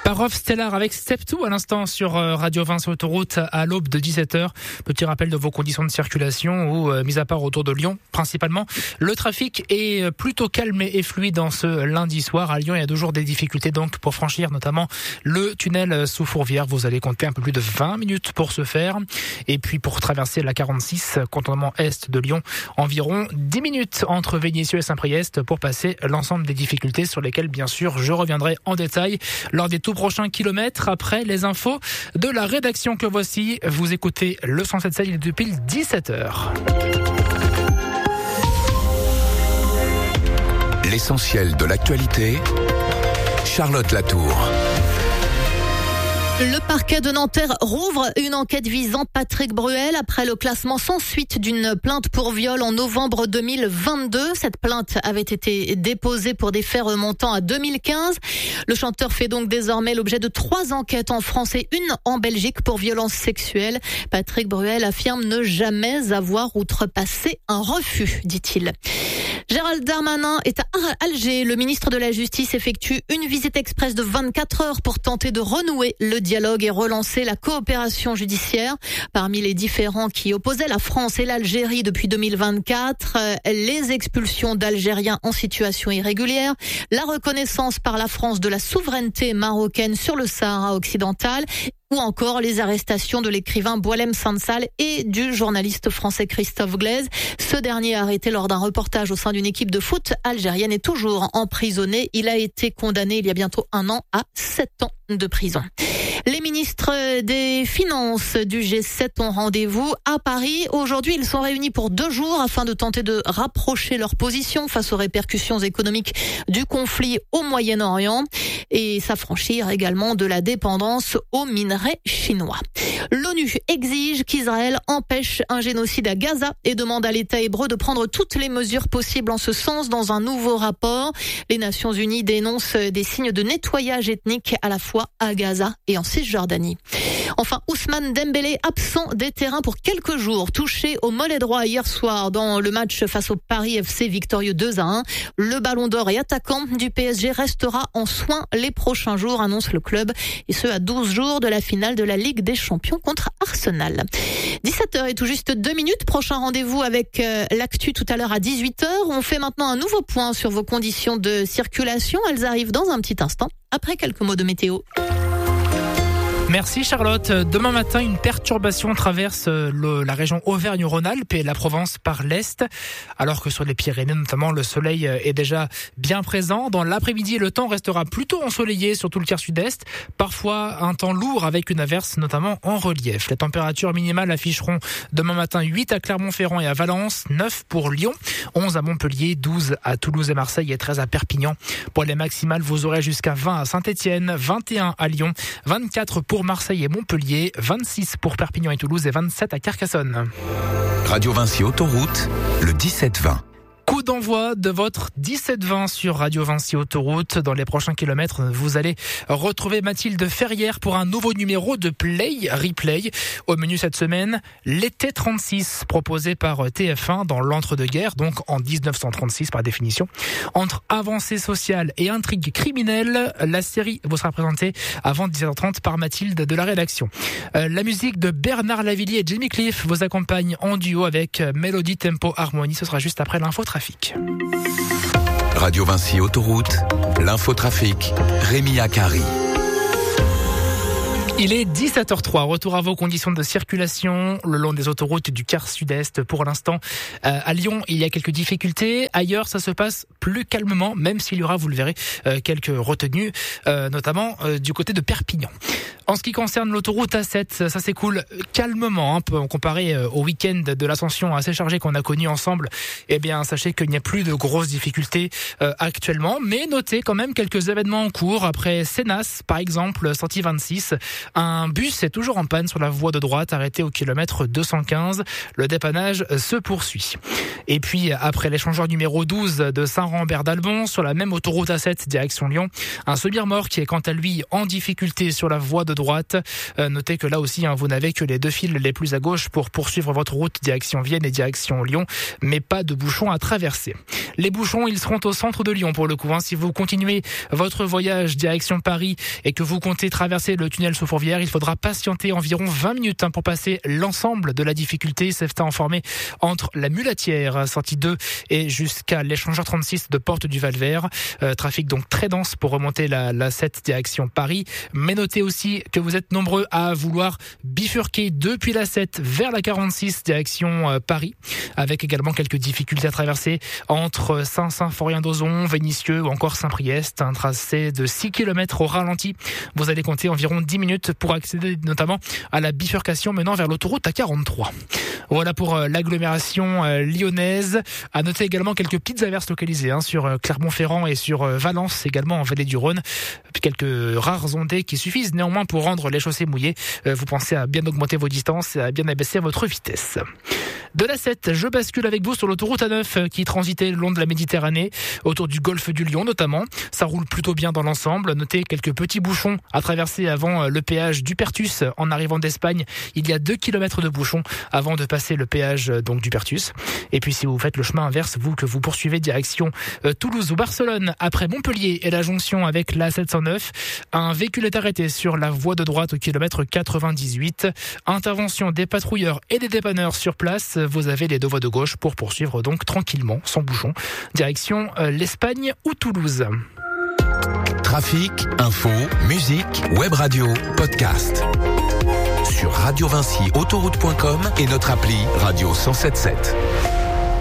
Parov Stellar avec Step 2 à l'instant sur Radio Vinci Autoroute à l'aube de 17h. Petit rappel de vos conditions de circulation où, mis à part autour de Lyon principalement, le trafic est plutôt calme et fluide en ce lundi soir. À Lyon, il y a toujours des difficultés donc pour franchir notamment le tunnel sous Fourvière. Vous allez compter un peu plus de 20 minutes pour ce faire. Et puis pour traverser la 46, contournement est de Lyon, environ 10 minutes entre Vénissieux et Saint-Priest pour passer l'ensemble des difficultés sur lesquelles bien sûr je reviendrai en détail lors des tout prochains kilomètres. Après les infos de la rédaction que voici, vous écoutez le 107.7, il est depuis 17h. L'essentiel de l'actualité, Charlotte Latour. Le parquet de Nanterre rouvre une enquête visant Patrick Bruel après le classement sans suite d'une plainte pour viol en novembre 2022. Cette plainte avait été déposée pour des faits remontant à 2015. Le chanteur fait donc désormais l'objet de 3 enquêtes en France et une en Belgique pour violence sexuelle. Patrick Bruel affirme ne jamais avoir outrepassé un refus, dit-il. Gérald Darmanin est à Alger. Le ministre de la Justice effectue une visite express de 24 heures pour tenter de renouer le dialogue et relancer la coopération judiciaire. Parmi les différends qui opposaient la France et l'Algérie depuis 2024, les expulsions d'Algériens en situation irrégulière, la reconnaissance par la France de la souveraineté marocaine sur le Sahara occidental, ou encore les arrestations de l'écrivain Boualem Sansal et du journaliste français Christophe Glaise. Ce dernier, arrêté lors d'un reportage au sein d'une équipe de foot algérienne, est toujours emprisonné. Il a été condamné il y a bientôt 1 an à 7 ans de prison. Les ministres des Finances du G7 ont rendez-vous à Paris. Aujourd'hui, ils sont réunis pour 2 jours afin de tenter de rapprocher leur position face aux répercussions économiques du conflit au Moyen-Orient et s'affranchir également de la dépendance aux minerais chinois. L'ONU exige qu'Israël empêche un génocide à Gaza et demande à l'État hébreu de prendre toutes les mesures possibles en ce sens dans un nouveau rapport. Les Nations Unies dénoncent des signes de nettoyage ethnique à la fois à Gaza et en Cisjordanie. Enfin, Ousmane Dembélé absent des terrains pour quelques jours, touché au mollet droit hier soir dans le match face au Paris FC victorieux 2-1. Le ballon d'or et attaquant du PSG restera en soins les prochains jours, annonce le club, et ce à 12 jours de la finale de la Ligue des Champions contre Arsenal. 17h et tout juste 2 minutes, prochain rendez-vous avec l'actu tout à l'heure à 18h. On fait maintenant un nouveau point sur vos conditions de circulation. Elles arrivent dans un petit instant, après quelques mots de météo. Merci Charlotte. Demain matin, une perturbation traverse la région Auvergne-Rhône-Alpes et la Provence par l'est, alors que sur les Pyrénées notamment, le soleil est déjà bien présent. Dans l'après-midi, le temps restera plutôt ensoleillé sur tout le tiers sud-est, parfois un temps lourd avec une averse notamment en relief. Les températures minimales afficheront demain matin 8 à Clermont-Ferrand et à Valence, 9 pour Lyon, 11 à Montpellier, 12 à Toulouse et Marseille et 13 à Perpignan. Pour les maximales, vous aurez jusqu'à 20 à Saint-Étienne, 21 à Lyon, 24 pour Marseille et Montpellier, 26 pour Perpignan et Toulouse et 27 à Carcassonne. Radio Vinci Autoroute, le 17-20. Coup d'envoi de votre 17-20 sur Radio Vinci Autoroute. Dans les prochains kilomètres, vous allez retrouver Mathilde Ferrière pour un nouveau numéro de Play Replay. Au menu cette semaine, l'été 36, proposé par TF1 dans l'entre-deux-guerres, donc en 1936 par définition. Entre avancées sociales et intrigues criminelles, la série vous sera présentée avant 17h30 par Mathilde de la rédaction. La musique de Bernard Lavilliers et Jimmy Cliff vous accompagne en duo avec Mélodie, Tempo, Harmonie. Ce sera juste après l'infotrafic. Radio Vinci Autoroute, l'infotrafic, Rémi Akari. Il est 17h03, retour à vos conditions de circulation le long des autoroutes du quart sud-est. Pour l'instant, à Lyon, il y a quelques difficultés. Ailleurs, ça se passe plus calmement, même s'il y aura, vous le verrez, quelques retenues, notamment du côté de Perpignan. En ce qui concerne l'autoroute A7, ça s'écoule calmement, comparé au week-end de l'Ascension assez chargé qu'on a connu ensemble. Eh bien, sachez qu'il n'y a plus de grosses difficultés actuellement, mais notez quand même quelques événements en cours. Après Sénas, par exemple, sortie 26, Un bus est toujours en panne sur la voie de droite, arrêté au kilomètre 215. Le dépannage se poursuit. Et puis, après l'échangeur numéro 12 de Saint-Rambert-d'Albon, sur la même autoroute A7 direction Lyon, un semi-remorque qui est quant à lui en difficulté sur la voie de droite. Notez que là aussi, vous n'avez que les deux fils les plus à gauche pour poursuivre votre route direction Vienne et direction Lyon, mais pas de bouchons à traverser. Les bouchons, ils seront au centre de Lyon pour le coup. Si vous continuez votre voyage direction Paris et que vous comptez traverser le tunnel sous Fourvière, il faudra patienter environ 20 minutes pour passer l'ensemble de la difficulté. C'est informé entre la Mulatière, sortie 2, et jusqu'à l'échangeur 36 de Porte du Val-Vert. Trafic donc très dense pour remonter la 7 direction Paris. Mais notez aussi que vous êtes nombreux à vouloir bifurquer depuis la 7 vers la 46 direction Paris, avec également quelques difficultés à traverser entre Saint-Symphorien-d'Ozon, Vénissieux ou encore Saint-Priest. Un tracé de 6 km au ralenti. Vous allez compter environ 10 minutes pour accéder notamment à la bifurcation menant vers l'autoroute A43. Voilà pour l'agglomération lyonnaise. À noter également quelques petites averses localisées sur Clermont-Ferrand et sur Valence, également en vallée du Rhône. Puis quelques rares ondées qui suffisent néanmoins pour rendre les chaussées mouillées. Vous pensez à bien augmenter vos distances et à bien abaisser votre vitesse. De la 7, je bascule avec vous sur l'autoroute A9 qui transitait le long de la Méditerranée, autour du golfe du Lion notamment. Ça roule plutôt bien dans l'ensemble. Notez quelques petits bouchons à traverser avant le péage du Pertus. En arrivant d'Espagne, il y a 2 km de bouchons avant de passer le péage donc du Pertus. Et puis si vous faites le chemin inverse, vous que vous poursuivez direction Toulouse ou Barcelone, après Montpellier et la jonction avec la 709, un véhicule est arrêté sur la voie de droite au kilomètre 98. Intervention des patrouilleurs et des dépanneurs sur place. Vous avez les deux voies de gauche pour poursuivre donc tranquillement, sans bouchon, direction l'Espagne ou Toulouse. Trafic, info, musique, web radio, podcast. Sur Radio Vinci, autoroute.com et notre appli Radio 107.7.